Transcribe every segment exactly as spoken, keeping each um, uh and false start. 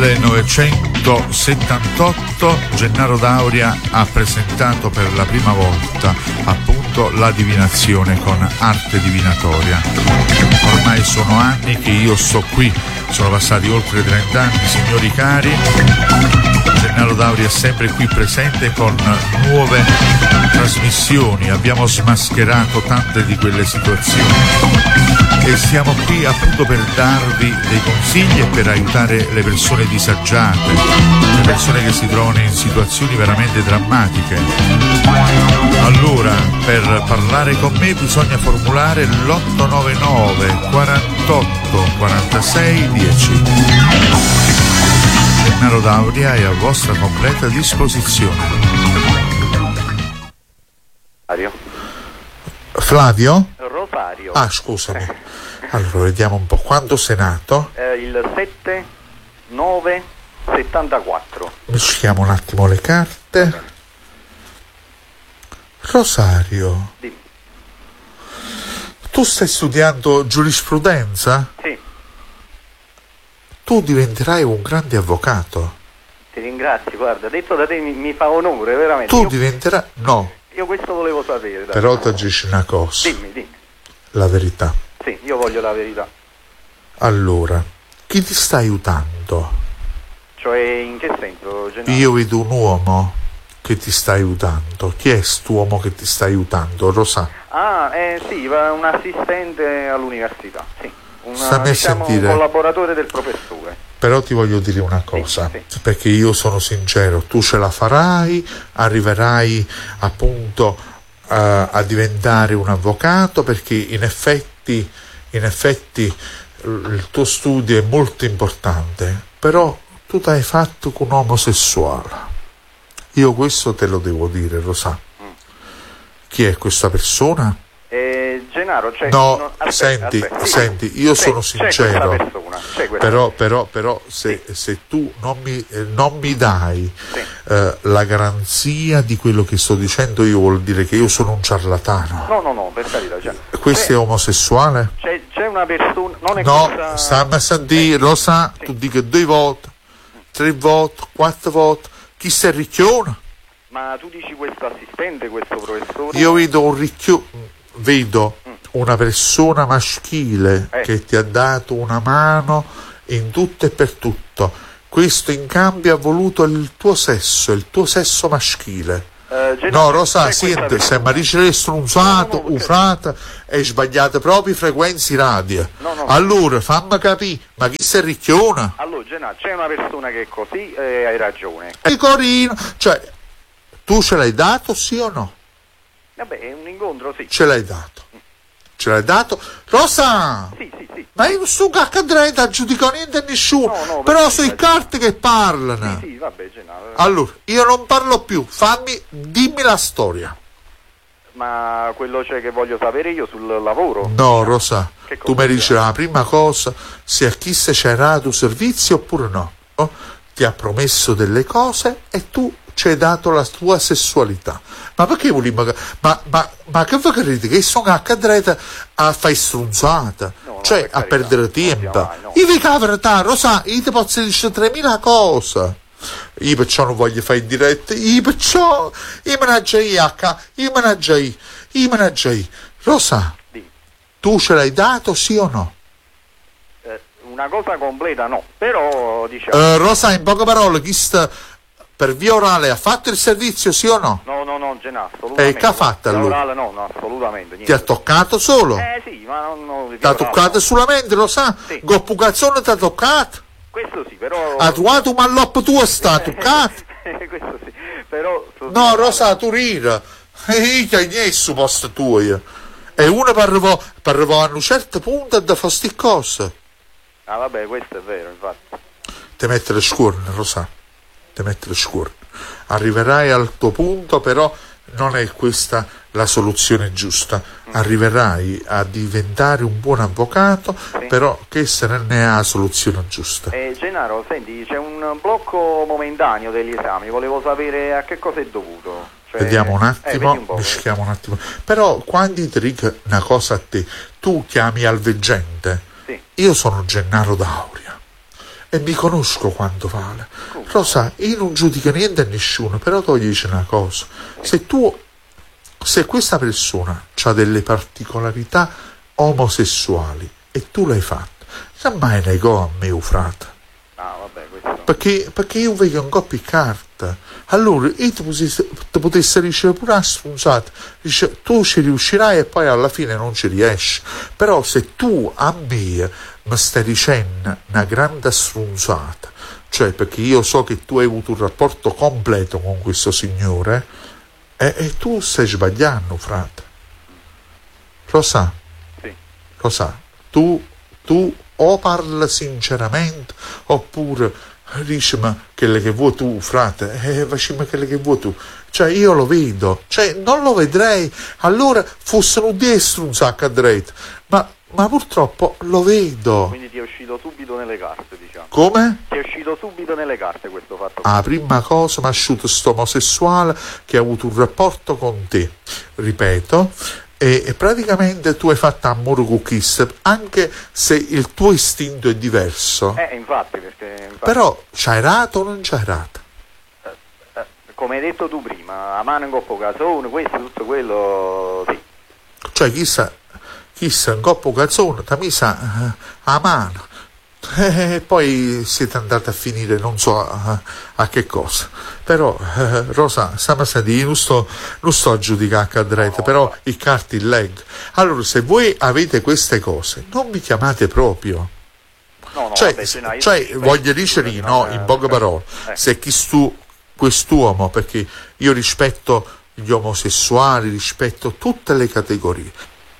millenovecentosettantotto Gennaro D'Auria ha presentato per la prima volta appunto la divinazione con arte divinatoria. Ormai sono anni che io sto qui, sono passati oltre trenta anni, signori cari. Gennaro D'Auria è sempre qui presente con nuove trasmissioni, abbiamo smascherato tante di quelle situazioni e siamo qui appunto per darvi dei consigli e per aiutare le persone disagiate, le persone che si trovano in situazioni veramente drammatiche. Allora, per parlare con me bisogna formulare l'otto nove nove quarantotto quarantasei dieci. Gennaro D'Auria è a vostra completa disposizione. Flavio? Flavio? Rosario. Ah, scusami. Allora, vediamo un po'. Quando sei nato? Eh, il sette nove settantaquattro. Mischiamo un attimo le carte. Rosario. Dimmi. Tu stai studiando giurisprudenza? Sì. Tu diventerai un grande avvocato. Ti ringrazio, guarda, detto da te mi, mi fa onore, veramente. Tu io, diventerai... No. Io questo volevo sapere. Dai. Però ti dici una cosa. Dimmi, dimmi. La verità. Sì, io voglio la verità. Allora, chi ti sta aiutando? Cioè, in che senso, Gennaro? Io vedo un uomo che ti sta aiutando. Chi è quest'uomo che ti sta aiutando? Rosa? Ah, eh sì, va un assistente all'università, sì. Una, Stammi a diciamo, sentire. un collaboratore del professore. Però ti voglio dire una cosa, sì, sì. Perché io sono sincero, tu ce la farai, arriverai appunto uh, a diventare un avvocato, perché in effetti, in effetti il tuo studio è molto importante, però tu ti hai fatto con un omosessuale. Io questo te lo devo dire, lo sa. Mm. Chi è questa persona? Eh, Gennaro, cioè, no, no, aspetta, senti, aspetta, sì, senti, io c'è, sono c'è sincero, questa persona, c'è questa però, persona. però, però se, sì. se tu non mi, eh, non mi dai sì. eh, la garanzia di quello che sto dicendo, io vuol dire che io sono un ciarlatano. No, no, no, per carità. Cioè, questo è omosessuale? C'è, c'è una persona, non è no, questa... stammi a sentire, eh, lo sa, sì. tu dica due volte, tre volte, quattro volte, chi sei ricchione? Ma tu dici questo assistente, questo professore? Io vedo un ricchione, vedo una persona maschile eh. che ti ha dato una mano in tutto e per tutto. Questo in cambio ha voluto il tuo sesso, il tuo sesso maschile. Uh, no, Rosa, senti, se mi dice strunzato, no, no, no, ufrata, e sbagliate proprio i frequenze radio. No, no, allora, fammi capire, ma chi sei ricchiona? Allora, Gennaro, c'è una persona che è così e hai ragione. E Corino, cioè, tu ce l'hai dato, sì o no? Vabbè, è un incontro, sì. Ce l'hai dato. Ce l'hai dato? Rosa! Sì, sì, sì. Ma io non sto cacca dritta, giudico niente a nessuno. No, no, però sono i carte che parlano. Sì, sì, vabbè, Gennaro. Allora, io non parlo più, fammi, dimmi la storia. Ma quello c'è che voglio sapere io sul lavoro? No, Rosa, tu mi dici c'è? la prima cosa, se a chi se c'era tu servizio oppure no. Oh, ti ha promesso delle cose e tu ci hai dato la tua sessualità. Ma perché volevi ma, ma, ma, ma che voi credete che sono a cadreta a fare strunzata, no, no, cioè a perdere tempo? No. Io vi cavrata, Rosa, io ti posso dire tremila cose. Io perciò non voglio fare in diretta, io perciò io managgia io, io managgia io, io managgia io. Rosa, sì. Tu ce l'hai dato sì o no? Eh, una cosa completa no, però diciamo... Uh, Rosa, in poche parole, chi sta per via orale ha fatto il servizio sì o no? No, no, no, Gennaro, assolutamente. E che ha fatto allora? Orale, no, no, assolutamente. Niente. Ti ha toccato solo? Eh sì, ma non... non ti ha toccato no. solamente, lo sa? Sì. Goppucazzone ti ha toccato? Questo sì, però... Ha trovato un malloppo tuo sta toccato? Questo sì, però... No, Rosa, tu rira. Io ti hai su posto tuo io. E uno parlò, parlò a un certo punto da fare sti cose. Ah vabbè, questo è vero, infatti. Ti mettere scorne, Rosa. Ti mettere scorne. Arriverai al tuo punto, però non è questa la soluzione giusta. Arriverai a diventare un buon avvocato, sì. Però che se ne è la soluzione giusta. Eh, Gennaro, senti, c'è un blocco momentaneo degli esami, volevo sapere a che cosa è dovuto. Cioè, vediamo un attimo, eh, un mischiamo un attimo. Però quando ti dico una cosa a te, tu chiami al veggente, sì. Io sono Gennaro D'Auria e mi conosco quanto vale. Rosa, io non giudico niente a nessuno, però tu dici una cosa: se tu se questa persona ha delle particolarità omosessuali e tu l'hai fatto, non mai negò a me, frate. Ah, vabbè, questo... Perché, perché io vedo un po' più carta. Allora io ti potessi, ti potessi ricevere pure una sfrunsata, dice, tu ci riuscirai e poi alla fine non ci riesci. Però se tu a me mi stai dicendo una grande sfrunsata, cioè perché io so che tu hai avuto un rapporto completo con questo signore, e, e tu stai sbagliando, frate. Lo sa? Sì. Lo sa? Tu, tu o parla sinceramente oppure dici ma quelle che vuoi tu, frate, eh, facciamo quelle che vuoi tu. Cioè io lo vedo, cioè non lo vedrei, allora fossero destro un sacco a dritto, ma, ma purtroppo lo vedo. Quindi ti è uscito subito nelle carte, diciamo. Come? Ti è uscito subito nelle carte questo fatto. La prima cosa mi ha asciutto sto omosessuale che ha avuto un rapporto con te, ripeto, e, e praticamente tu hai fatto amore con Kiss, anche se il tuo istinto è diverso. Eh, infatti, perché... Infatti, però c'hai rato o non c'hai rato? Eh, eh, come hai detto tu prima, a mano in coppo casone, questo, tutto quello, sì. Cioè chissà, chissà, un coppo cazzone, ti ha messa uh, a mano. E eh, poi siete andati a finire non so a, a che cosa. Però eh, Rosa, stiamo a dire, non sto, non sto a giudicare a cadrete, no, però i carti leggo. Allora se voi avete queste cose non mi chiamate proprio. No, no, cioè, vabbè, no, cioè voglio dire no, in poche parole, eh. se chi stu, quest'uomo, perché io rispetto gli omosessuali, rispetto tutte le categorie,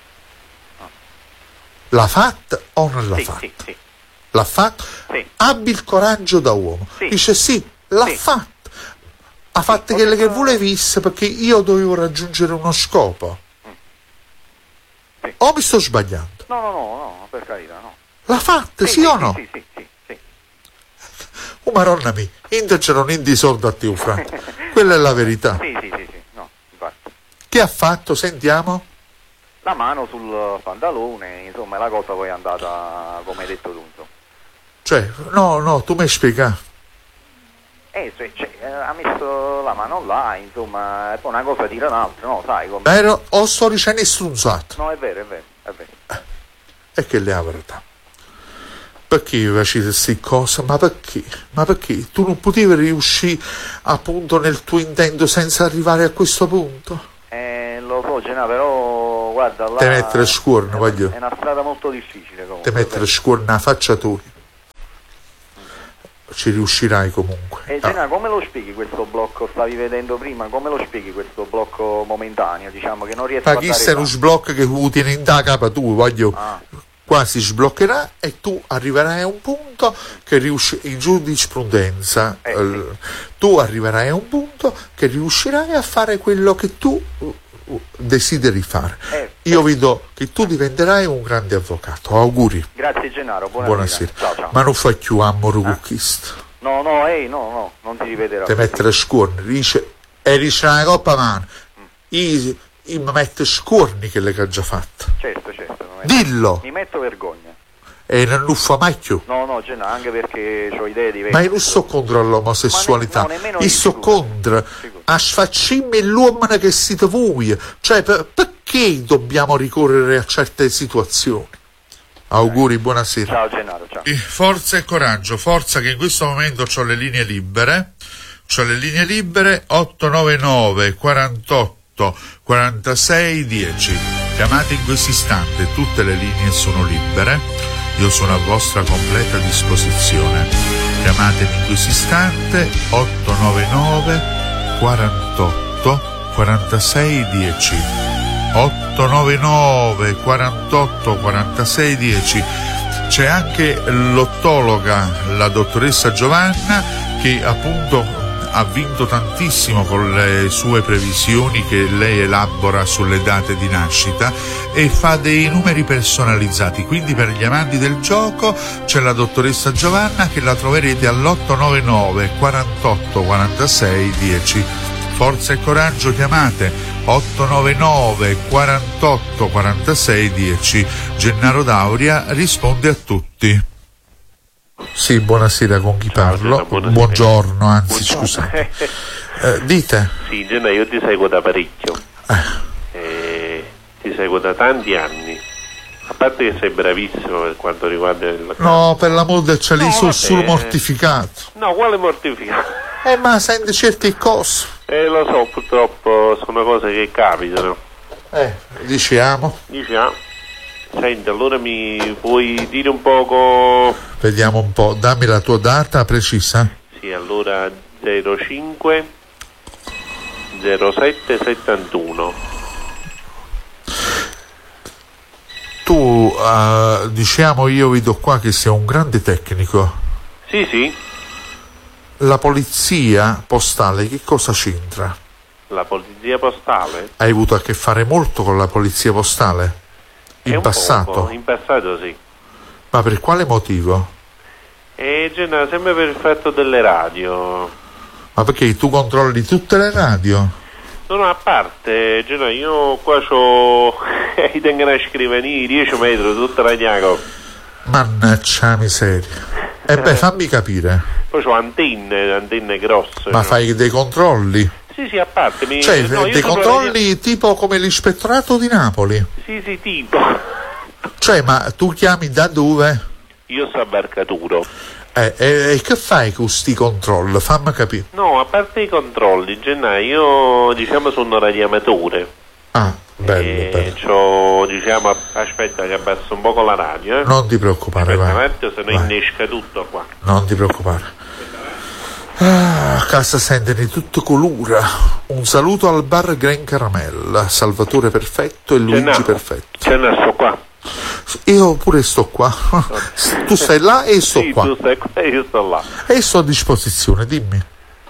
l'ha fatta o non l'ha sì, fatta? Sì, sì. L'ha fatto? Sì. Abbi il coraggio da uomo. Sì. Dice sì, l'ha sì. fatto. Ha fatto sì, quelle detto... che volevi perché io dovevo raggiungere uno scopo. Mm. Sì. O mi sto sbagliando? No, no, no, no, per carità, no. L'ha fatta, sì, sì, o sì, no? Sì, sì, sì, sì. Oh, maronna mia, inte c'erano niente soldi a te, Fra. Quella è la verità. Sì, sì, sì, sì, no, infatti. Che ha fatto? Sentiamo. La mano sul pantalone, insomma, la cosa poi è andata come hai detto tu, insomma. Cioè, no, no, tu mi hai spiegato. Eh, cioè, cioè, ha messo la mano là, insomma, e poi una cosa tira l'altra, no, sai come... Vero? O sto dicendo strunzato? No, è vero, è vero, è vero. Eh, e che le ha verità? Perché facete queste cose? Ma perché? Ma perché? Tu non potevi riuscire appunto nel tuo intento senza arrivare a questo punto? Eh, lo so, Gena, però guarda, là... Te mettere scuorno, voglio. È una strada molto difficile comunque. Te mettere scuorno alla faccia tua. Ci riuscirai comunque. E Gena, ah. come lo spieghi questo blocco? Stavi vedendo prima, come lo spieghi questo blocco momentaneo, diciamo, che non riesco Ma a chi dare... sei uno sblocco che tu tieni in da capa tu, voglio... Ah. Quasi sbloccherà e tu arriverai a un punto che riusci in giurisprudenza eh, eh, tu arriverai a un punto che riuscirai a fare quello che tu uh, uh, desideri fare. Eh, Io eh. vedo che tu diventerai un grande avvocato. Auguri. Grazie Gennaro, buonasera. Buonasera. Ciao, ciao. Ma non fai più amore con eh? questo. No, no, ehi, no, no, non ti ripeterò. Te mettere scorni, dice e dice una coppa mano. Mm. Io, io mi metto scorni che le che ha già fatto. Certo, certo. Dillo! Mi metto vergogna. E non lo fa mai più. No, no, Gennaro, anche perché ho idee diverse. Ma io non sto contro l'omosessualità, ne, no, io sto contro a sfacciarmi l'uomo che siete voi. Cioè, per, perché dobbiamo ricorrere a certe situazioni? Auguri, buonasera. Ciao Gennaro, ciao. Forza e coraggio, forza che in questo momento ho le linee libere. Ho le linee libere otto nove nove quarantotto quarantasei dieci. Chiamate in questo istante, tutte le linee sono libere, io sono a vostra completa disposizione. Chiamatemi in questo istante otto nove nove quarantotto quarantasei dieci. otto nove nove quarantotto quarantasei dieci. C'è anche l'ottologa, la dottoressa Giovanna, che appunto ha vinto tantissimo con le sue previsioni che lei elabora sulle date di nascita e fa dei numeri personalizzati. Quindi per gli amanti del gioco c'è la dottoressa Giovanna, che la troverete all'otto nove nove quarantotto quarantasei dieci. Forza e coraggio, chiamate otto nove nove quarantotto quarantasei dieci. Gennaro D'Auria risponde a tutti. Sì, buonasera, con chi Ciao, parlo? Gena, buonasera. Buongiorno, anzi, Buongiorno. scusate. Eh, dite? Sì, Gena, io ti seguo da parecchio. Eh, Eh, ti seguo da tanti anni. A parte che sei bravissimo per quanto riguarda il... no, per l'amor del cielo, No, sono vabbè. solo mortificato. No, quale mortificato? Eh, ma senti certe cose. Eh, lo so, purtroppo sono cose che capitano. Eh, diciamo. Diciamo. Senti, allora mi puoi dire un poco... Vediamo un po', dammi la tua data precisa. Sì, allora zero cinque zero sette settantuno. Tu, eh, diciamo, io vedo qua che sei un grande tecnico. Sì, sì, La polizia postale che cosa c'entra? la polizia postale. Hai avuto a che fare molto con la polizia postale? È In un passato? poco, in passato sì. Ma per quale motivo? E Gena, sempre per il fatto delle radio. Ma perché tu controlli tutte le radio? No, no, a parte, Gena, io qua c'ho... I tengo una scrivania, dieci metri, tutta la gnaco. Mannaggia la miseria. E beh, fammi capire. Poi c'ho antenne, antenne grosse. Ma no? fai dei controlli? Sì, sì, a parte. Mi... Cioè, no, io dei sono controlli tipo come l'ispettorato di Napoli? Sì, sì, tipo. Cioè, ma tu chiami da dove? Io sto a Barcaturo. Eh, e, e che fai con sti controlli? Fammi capire. No, a parte i controlli, Gena, io diciamo sono radioamatore. Ah, bello, E bello. c'ho, diciamo, aspetta che abbasso un po' la radio, eh. Non ti preoccupare, Aspetta un vai. attimo, se no Vai. innesca tutto qua. Non ti preoccupare. Ah, a casa sente di tutto colura. Un saluto al bar Gran Caramella, Salvatore Perfetto e Luigi Gennaro, Perfetto. Gennaro, sto qua. Io pure sto qua. Tu stai là e sto Sì, qua. tu stai qua e io sto là. E sto a disposizione, dimmi.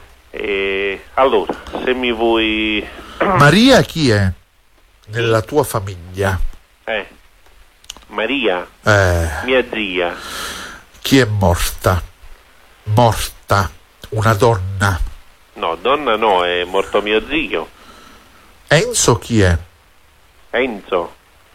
E allora, se mi vuoi... Maria chi è? Nella tua famiglia. Eh, Maria, Eh, mia zia. chi è morta? Morta. Una donna. No, donna no, è morto mio zio. Enzo chi è? Enzo.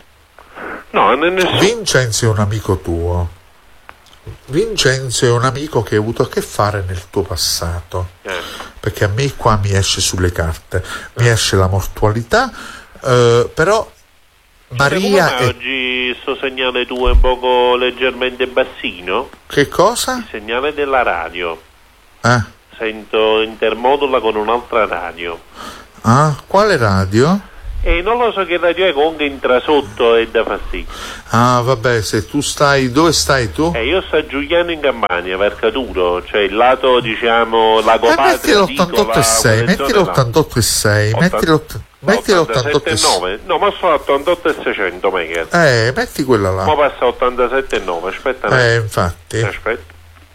No, non è nessuno. Vincenzo è un amico tuo. Vincenzo è un amico che hai avuto a che fare nel tuo passato. Eh. Perché a me qua mi esce sulle carte. Mi esce la mortualità, eh, però Maria Come mai è... oggi sto segnale tuo è un poco leggermente bassino? Che cosa? Il segnale della radio. Eh? Sento intermodula con un'altra radio. Ah, quale radio? E non lo so che radio è, comunque entra sotto e dà fastidio. Ah, vabbè, se tu stai... Dove stai tu? E io sto a Giuliano in Campania, Vercaturo, cioè il lato, diciamo, Lago Eh, metti Patria, l'ottantotto e sei, metti l'ottantotto e sei, metti l'ott- metti l'ottantotto e sei. nove. No, ma sono ottantotto e seicento mega. Eh, metti quella là. Ma passa ottantasette e nove, aspetta un attimo. Eh, infatti. Aspetta.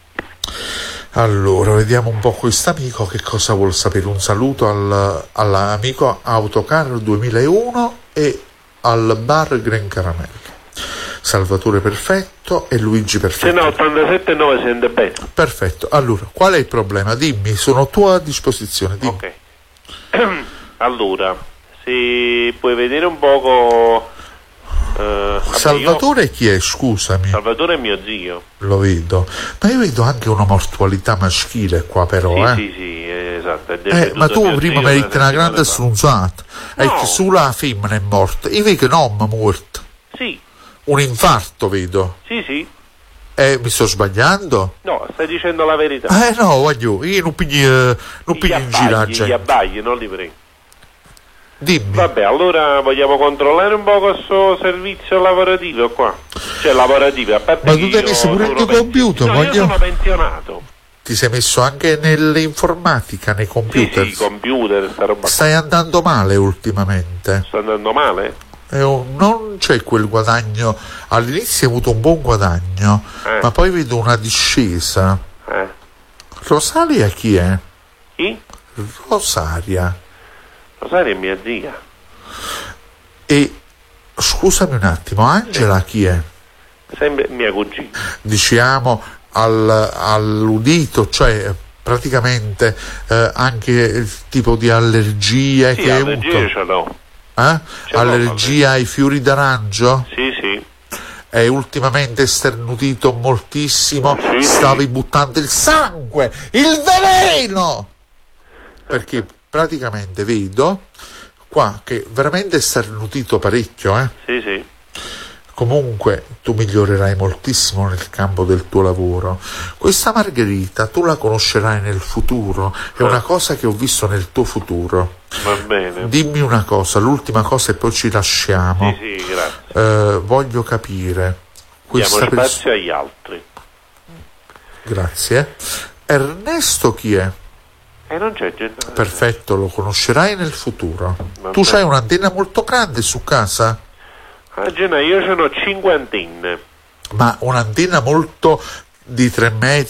Allora, vediamo un po' quest'amico che cosa vuol sapere. Un saluto al, all'amico Autocar duemilauno e al bar Gran Caramella. Salvatore Perfetto e Luigi Se Perfetto. no, ottantasette e nove sente bene. Perfetto. Allora, qual è il problema? Dimmi, sono a tua disposizione. Dimmi. Ok. Allora, se puoi vedere un poco... eh, vabbè, Salvatore io- chi è? Scusami, Salvatore è mio zio. lo vedo. Ma io vedo anche una mortualità maschile qua però, Sì, eh. sì, sì, esatto. È Eh, deceduto ma tu mio prima zio mi hai detto una settimana grande fa. stronzata. E No. che sulla la femmina è morta. Io vedo che non è morta. Sì, Un infarto vedo. sì, sì. Eh, mi sto sbagliando? No, stai dicendo la verità. Eh no, voglio, io non piglio, non Gli piglio in giro la abbagli, gli gente. abbagli, non li prego. Dimmi. Vabbè, allora vogliamo controllare un po' questo servizio lavorativo qua. Cioè lavorativo, a parte Ma che tu ti hai io messo pure il sono tuo computer, no, voglio- io sono pensionato. Ti sei messo anche nell'informatica, nei Sì, computer. sì, computer, sta roba qua. Stai andando male ultimamente. Sta andando male? Eh, oh, non c'è quel guadagno. All'inizio hai avuto un buon guadagno, Eh. ma poi vedo una discesa. Eh. Rosaria chi è? Chi? Rosaria. Rosaria è mia zia. E scusami un attimo, Angela chi è? Sempre mia cugina. Diciamo al, all'udito, cioè praticamente eh, anche il tipo di allergia Sì, che hai allergie avuto. ce l'ho. Eh? Ce l'ho, Allergia ai fiori d'arancio? Sì, sì. hai ultimamente esternutito moltissimo, Sì, stavi sì. buttando il sangue, il veleno, perché praticamente vedo qua che veramente esternutito parecchio, eh? Sì, sì. Comunque tu migliorerai moltissimo nel campo del tuo lavoro. Questa Margherita tu la conoscerai nel futuro, è una cosa che ho visto nel tuo futuro. Va bene. Dimmi una cosa, l'ultima cosa e poi ci lasciamo. Sì, sì, grazie. Eh, voglio capire questa Diamo pers- spazio agli altri. Grazie. Ernesto chi è? E non c'è gente. Perfetto, lo conoscerai nel futuro. Va Tu bene. c'hai un'antenna molto grande su casa? A gennaio io sono cinquantenne. Ma un'antenna molto di tre metri